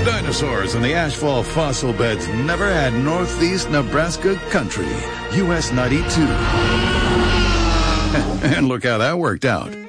Dinosaurs and the asphalt fossil beds never had Northeast Nebraska country. US 92. And look how that worked out.